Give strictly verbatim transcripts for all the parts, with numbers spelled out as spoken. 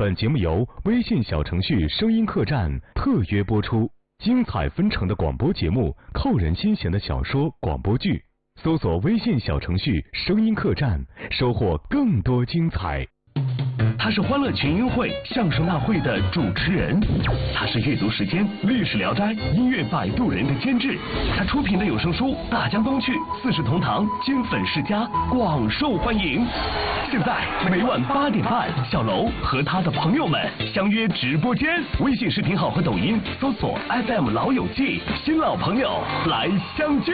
本节目由微信小程序声音客栈特约播出，精彩纷呈的广播节目，扣人心弦的小说广播剧，搜索微信小程序声音客栈，收获更多精彩。 他是欢乐群英会相声大会的主持人，他是阅读时间历史聊斋音乐摆渡人的监制，他出品的有声书《大江东去》四世同堂金粉世家广受欢迎。现在每晚八点半，小楼和他的朋友们相约直播间，微信视频号和抖音搜索 F M 老友记，新老朋友来相聚。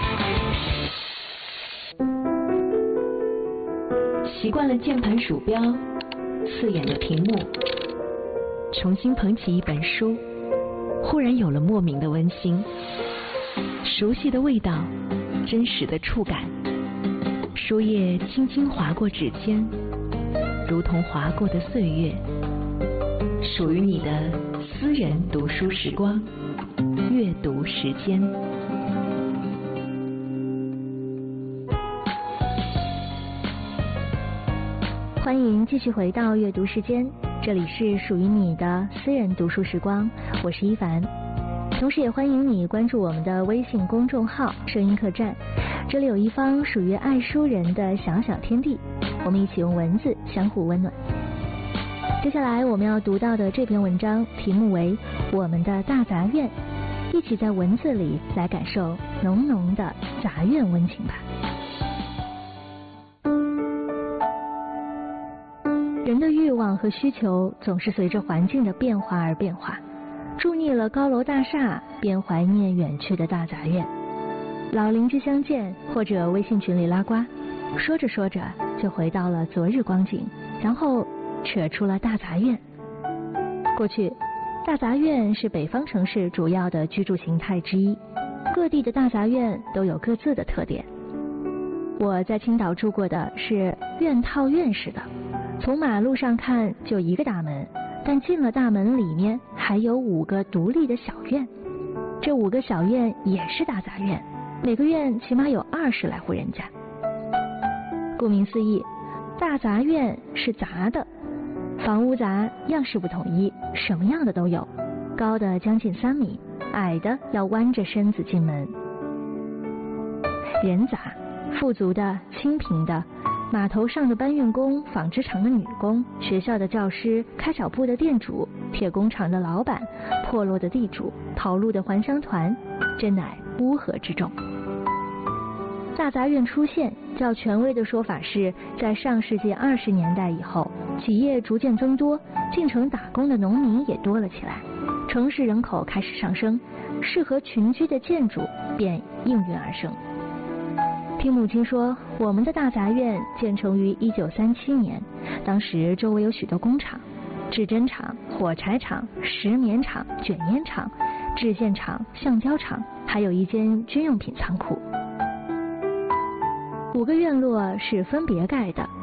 习惯了键盘鼠标刺眼的屏幕，重新捧起一本书，忽然有了莫名的温馨，熟悉的味道，真实的触感，书页轻轻划过指尖，如同划过的岁月，属于你的私人读书时光，阅读时间。 欢迎继续回到阅读时间，这里是属于你的私人读书时光，我是一凡。同时也欢迎你关注我们的微信公众号声音客栈，这里有一方属于爱书人的小小天地，我们一起用文字相互温暖。接下来我们要读到的这篇文章题目为《我们的大杂院》，一起在文字里来感受浓浓的杂院温情吧。人的欲望和需求总是随着环境的变化而变化，住腻了高楼大厦，便怀念远去的大杂院。老邻居相见，或者微信群里拉呱，说着说着就回到了昨日光景，然后扯出了大杂院。过去，大杂院是北方城市主要的居住形态之一，各地的大杂院都有各自的特点。我在青岛住过的是院套院式的，从马路上看就一个大门，但进了大门里面还有五个独立的小院，这五个小院也是大杂院，每个院起码有二十来户人家。顾名思义，大杂院是杂的，房屋杂，样式不统一，什么样的都有，高的将近三米，矮的要弯着身子进门。人杂，富足的，清贫的，码头上的搬运工，纺织厂的女工，学校的教师，开小铺的店主，铁工厂的老板，破落的地主，跑路的还乡团，真乃乌合之众。大杂院出现，较权威的说法是在上世纪二十年代以后，企业逐渐增多，进城打工的农民也多了起来，城市人口开始上升，适合群居的建筑便应运而生。听母亲说，我们的大杂院建成于一九三七年，当时周围有许多工厂，制针厂、火柴厂、石棉厂、卷烟厂、制线厂、橡胶厂，还有一间军用品仓库。五个院落是分别盖的，